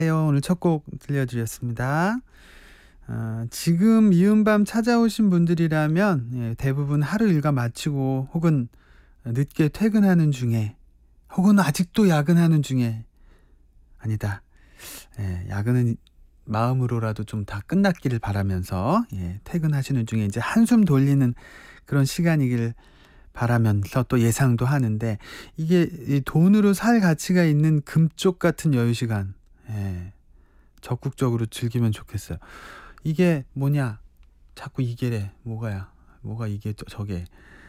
오늘 첫 곡 들려주셨습니다. 지금 미운 밤 찾아오신 분들이라면 대부분 하루 일과 마치고 혹은 늦게 퇴근하는 중에 혹은 아직도 야근하는 중에 아니다. 야근은 마음으로라도 좀 다 끝났기를 바라면서 퇴근하시는 중에 이제 한숨 돌리는 그런 시간이길 바라면서 또 예상도 하는데 이게 이 돈으로 살 가치가 있는 금쪽 같은 여유 시간 적극적으로 즐기면 좋겠어요. 이게 뭐냐? 자꾸 이게래. 뭐가 이게 저게.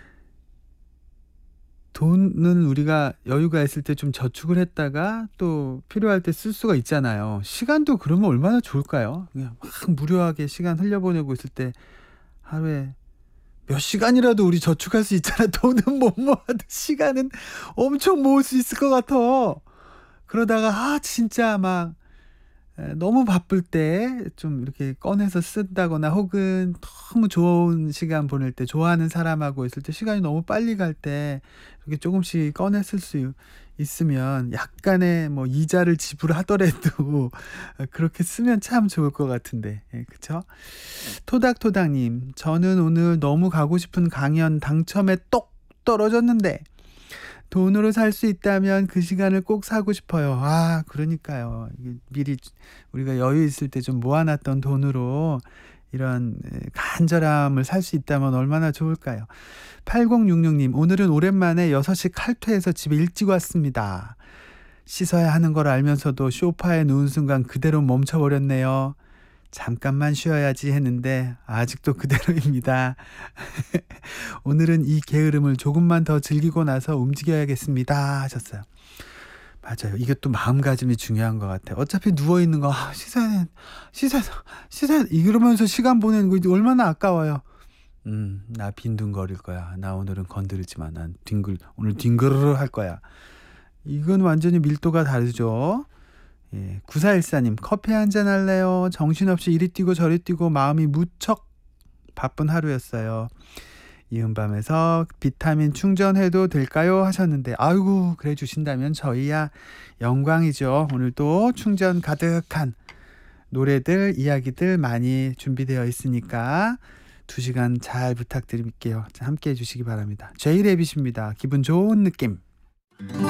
돈은 우리가 여유가 있을 때 좀 저축을 했다가 또 필요할 때 쓸 수가 있잖아요. 시간도 그러면 얼마나 좋을까요? 그냥 막 무료하게 시간 흘려보내고 있을 때 하루에 몇 시간이라도 우리 저축할 수 있잖아. 돈은 못 모아도 시간은 엄청 모을 수 있을 것 같아. 그러다가 진짜 막 너무 바쁠 때 좀 이렇게 꺼내서 쓴다거나 혹은 너무 좋은 시간 보낼 때 좋아하는 사람하고 있을 때 시간이 너무 빨리 갈 때 이렇게 조금씩 꺼내 쓸 수 있으면 약간의 뭐 이자를 지불하더라도 그렇게 쓰면 참 좋을 것 같은데. 그쵸? 토닥토닥님, 저는 오늘 너무 가고 싶은 강연 당첨에 똑 떨어졌는데 돈으로 살 수 있다면 그 시간을 꼭 사고 싶어요. 그러니까요. 이게 미리 우리가 여유 있을 때 좀 모아놨던 돈으로 이런 간절함을 살 수 있다면 얼마나 좋을까요? 8066님, 오늘은 오랜만에 6시 칼퇴해서 집에 일찍 왔습니다. 씻어야 하는 걸 알면서도 소파에 누운 순간 그대로 멈춰버렸네요. 잠깐만 쉬어야지 했는데 아직도 그대로입니다. 오늘은 이 게으름을 조금만 더 즐기고 나서 움직여야겠습니다 하셨어요. 맞아요. 이게 또 마음가짐이 중요한 것 같아요. 어차피 누워있는 거 씻어야 이러면서 시간 보내는 거 얼마나 아까워요. 나 빈둥거릴 거야. 나 오늘은 건드리지 마. 난 오늘 뒹그르르 할 거야. 이건 완전히 밀도가 다르죠. 9414님, 커피 한잔 할래요? 정신없이 이리 뛰고 저리 뛰고 마음이 무척 바쁜 하루였어요. 이은밤에서 비타민 충전해도 될까요? 하셨는데 아이고 그래 주신다면 저희야 영광이죠. 오늘도 충전 가득한 노래들 이야기들 많이 준비되어 있으니까 2시간 잘 부탁드릴게요. 함께 해주시기 바랍니다. 제이레빗입니다. 기분 좋은 느낌.